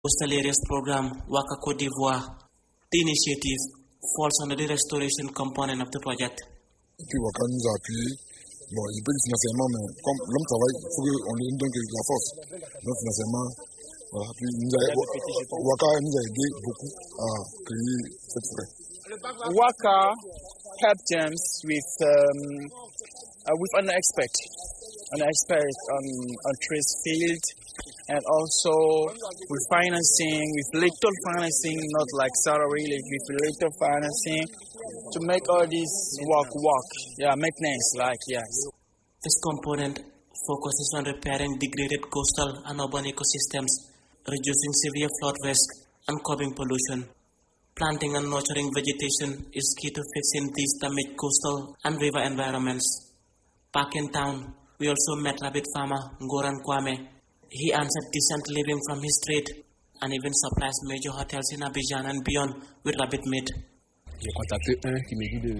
Coastal Areas Program, WACA Côte d'Ivoire. The initiative falls under the restoration component of the project. Et puis WACA nous a appuyé. Bon, il peut le financement, mais comme l'homme travaille, il faut qu'on lui donne la force. Donc financement, voilà. Puis WACA nous a aidé beaucoup à créer cette forêt. WACA helped James with unexpected on trace field, and also with financing, with little financing, not like Sarah really, with little financing to make all this work. Yeah, maintenance, yes. This component focuses on repairing degraded coastal and urban ecosystems, reducing severe flood risk, and curbing pollution. Planting and nurturing vegetation is key to fixing these damaged coastal and river environments. Back in town, we also met rabbit farmer Ngoran Kwame. He earns a decent living from his trade and even supplies major hotels in Abidjan and beyond with rabbit meat. J'ai contacté un qui me dit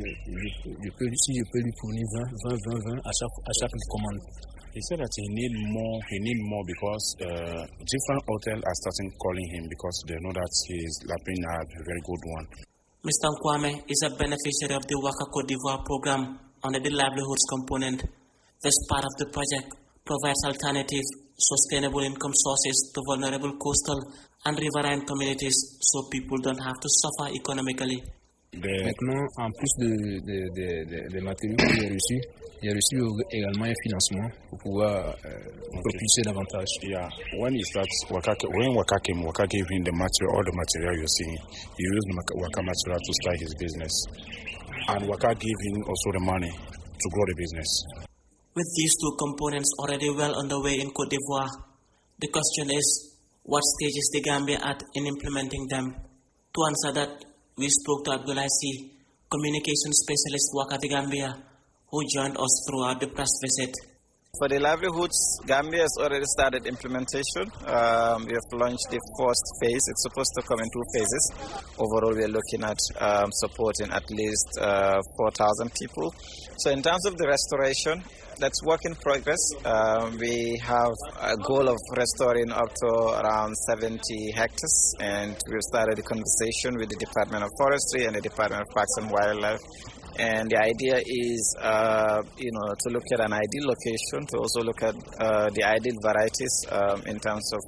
si je peux lui fournir 20 à chaque commande. He said that he need more because different hotels are starting calling him because they know that his lapin are a very good one. Mr. Kwame is a beneficiary of the WACA Côte d'Ivoire program under the livelihoods component. This part of the project provides alternative, sustainable income sources to vulnerable coastal and riverine communities so people don't have to suffer economically. Maintenant, en plus des matériaux que j'ai reçu également un financement pour pouvoir propulser davantage. Yeah, when WACA came, WACA gave him all the material you see. He used WACA material to start his business. And WACA gave him also the money to grow the business. With these two components already well underway in Côte d'Ivoire, the question is, what stage is the Gambia at in implementing them? To answer that, we spoke to Abdoulaye Sy, communication specialist WACA the Gambia, who joined us throughout the press visit. For the livelihoods, Gambia has already started implementation. We have launched the first phase. It's supposed to come in 2 phases. Overall, we are looking at supporting at least 4,000 people. So in terms of the restoration, that's work in progress. We have a goal of restoring up to around 70 hectares, and we've started a conversation with the Department of Forestry and the Department of Parks and Wildlife. And the idea is, to look at an ideal location, to also look at the ideal varieties in terms of,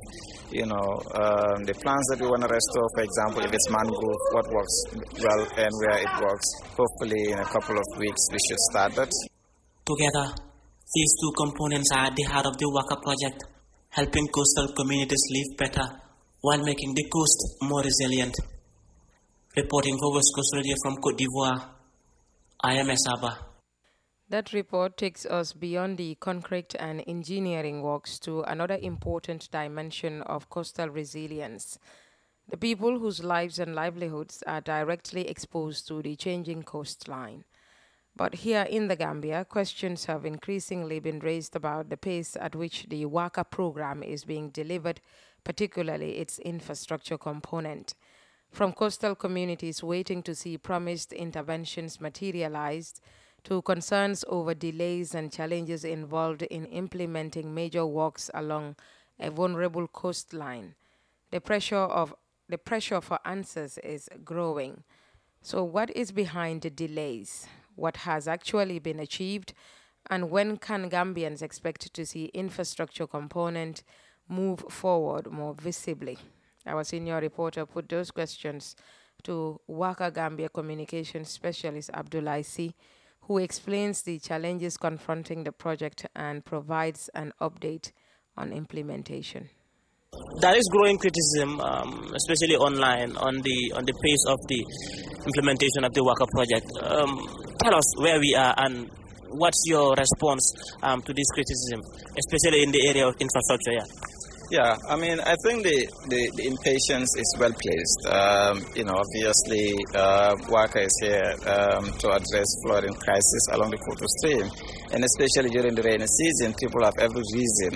the plants that we want to restore. For example, if it's mangrove, what works well and where it works. Hopefully, in a couple of weeks, we should start that. Together, these two components are at the heart of the WACA project, helping coastal communities live better while making the coast more resilient. Reporting for West Coast Radio from Côte d'Ivoire, I am Esaba. That report takes us beyond the concrete and engineering works to another important dimension of coastal resilience. The people whose lives and livelihoods are directly exposed to the changing coastline. But here in the Gambia, questions have increasingly been raised about the pace at which the WACA program is being delivered, particularly its infrastructure component. From coastal communities waiting to see promised interventions materialized, to concerns over delays and challenges involved in implementing major works along a vulnerable coastline, the pressure for answers is growing. So what is behind the delays? What has actually been achieved? And when can Gambians expect to see infrastructure component move forward more visibly? Our senior reporter put those questions to WACA Gambia communications specialist Abdoulaye Sy, who explains the challenges confronting the project and provides an update on implementation. There is growing criticism, especially online, on the pace of the implementation of the WACA project. Tell us where we are and what's your response to this criticism, especially in the area of infrastructure. Yeah, I mean, I think the impatience is well placed. Obviously, WACA is here to address flooding crisis along the Koto stream, and especially during the rainy season, people have every reason,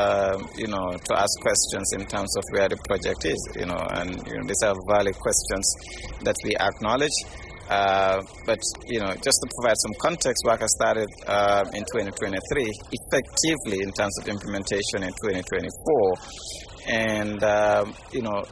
to ask questions in terms of where the project is. And these are valid questions that we acknowledge. But just to provide some context, WACA started in 2023, effectively in terms of implementation in 2024. and